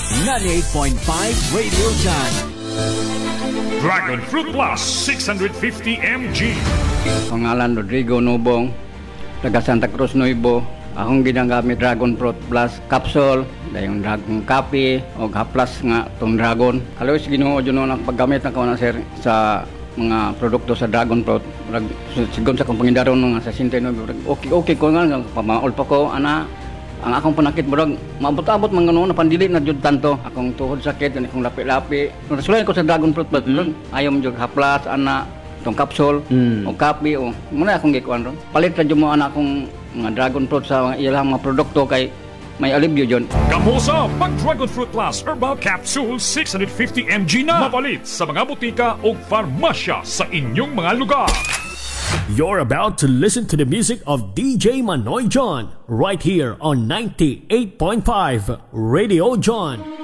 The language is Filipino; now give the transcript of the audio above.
98.5 Radio John. Dragon Fruit Plus 650 mg. Pangalan Rodrigo Nubong, taga Santa Cruz Nuevo. Akong ginagamit Dragon Fruit Plus capsule, dayong dragon coffee o haplas nga tong dragon. Halos Ginoo jud na paggamit na ko na sir sa mga produkto sa Dragon Fruit. Sigon sa kong pangindaron nga sa 69. Okay ko nga pamaol pa ko ana. Ang akong panakit murag maabot-abot man ganoon na pandili na jud tanto. Akong tuhod sakit ani akong lapi-lapi. Nasulan ko sa Dragon Fruit Plus. Ayaw mo jud haplas ana tong capsule o coffee o muna akong gikuan ron. Palit ra jud mo ana akong mga Dragon Fruit sa ilang mga produkto kay may alibyo yun. Kamusa pag Dragon Fruit Plus Herbal Capsule 650 mg na mapalit sa mga butika o farmasya sa inyong mga lugar. You're about to listen to the music of DJ Manoy John right here on 98.5 Radio John.